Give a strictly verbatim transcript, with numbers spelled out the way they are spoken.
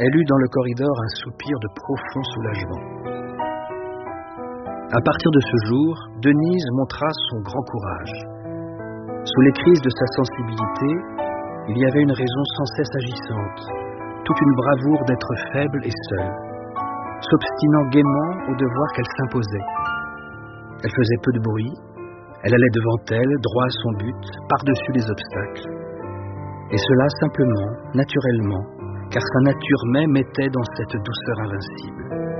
elle eut dans le corridor un soupir de profond soulagement. À partir de ce jour, Denise montra son grand courage. Sous les crises de sa sensibilité, il y avait une raison sans cesse agissante, toute une bravoure d'être faible et seule, s'obstinant gaiement au devoir qu'elle s'imposait. Elle faisait peu de bruit, elle allait devant elle, droit à son but, par-dessus les obstacles. Et cela simplement, naturellement, car sa nature même était dans cette douceur invincible.